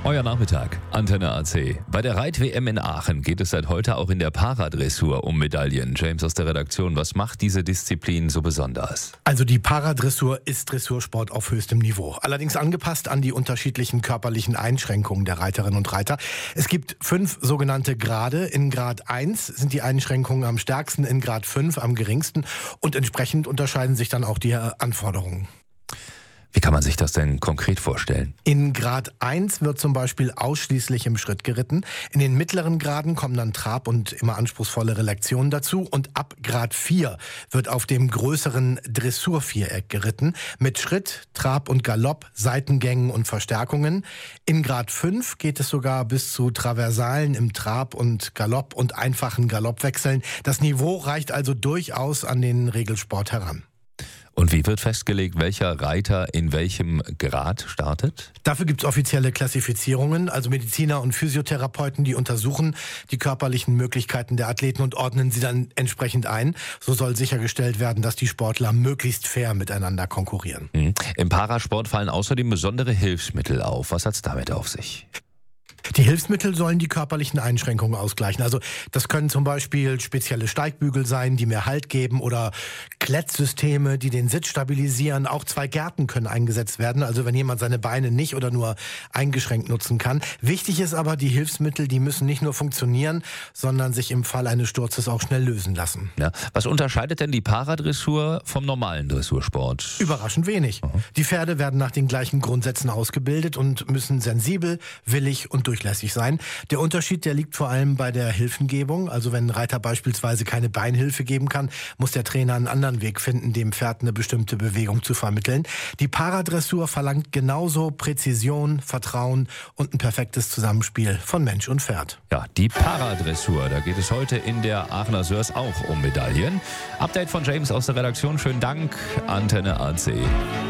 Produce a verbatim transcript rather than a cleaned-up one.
Euer Nachmittag, Antenne A C. Bei der Reit-W M in Aachen geht es seit heute auch in der Paradressur um Medaillen. James aus der Redaktion, was macht diese Disziplin so besonders? Also die Paradressur ist Dressursport auf höchstem Niveau. Allerdings angepasst an die unterschiedlichen körperlichen Einschränkungen der Reiterinnen und Reiter. Es gibt fünf sogenannte Grade. In Grad eins sind die Einschränkungen am stärksten, in Grad fünf am geringsten. Und entsprechend unterscheiden sich dann auch die Anforderungen. Wie kann man sich das denn konkret vorstellen? In Grad eins wird zum Beispiel ausschließlich im Schritt geritten. In den mittleren Graden kommen dann Trab und immer anspruchsvollere Lektionen dazu. Und ab Grad vier wird auf dem größeren Dressurviereck geritten. Mit Schritt, Trab und Galopp, Seitengängen und Verstärkungen. In Grad fünf geht es sogar bis zu Traversalen im Trab und Galopp und einfachen Galoppwechseln. Das Niveau reicht also durchaus an den Regelsport heran. Und wie wird festgelegt, welcher Reiter in welchem Grad startet? Dafür gibt es offizielle Klassifizierungen, also Mediziner und Physiotherapeuten, die untersuchen die körperlichen Möglichkeiten der Athleten und ordnen sie dann entsprechend ein. So soll sichergestellt werden, dass die Sportler möglichst fair miteinander konkurrieren. Mhm. Im Parasport fallen außerdem besondere Hilfsmittel auf. Was hat es damit auf sich? Die Hilfsmittel sollen die körperlichen Einschränkungen ausgleichen. Also das können zum Beispiel spezielle Steigbügel sein, die mehr Halt geben, oder Klettsysteme, die den Sitz stabilisieren. Auch zwei Gärten können eingesetzt werden, also wenn jemand seine Beine nicht oder nur eingeschränkt nutzen kann. Wichtig ist aber, die Hilfsmittel, die müssen nicht nur funktionieren, sondern sich im Fall eines Sturzes auch schnell lösen lassen. Ja. Was unterscheidet denn die Paradressur vom normalen Dressursport? Überraschend wenig. Mhm. Die Pferde werden nach den gleichen Grundsätzen ausgebildet und müssen sensibel, willig und durchlässig sein. Der Unterschied, der liegt vor allem bei der Hilfengebung. Also wenn ein Reiter beispielsweise keine Beinhilfe geben kann, muss der Trainer einen anderen Weg finden, dem Pferd eine bestimmte Bewegung zu vermitteln. Die Paradressur verlangt genauso Präzision, Vertrauen und ein perfektes Zusammenspiel von Mensch und Pferd. Ja, die Paradressur, da geht es heute in der Aachener Sörs auch um Medaillen. Update von James aus der Redaktion. Schönen Dank, Antenne A C.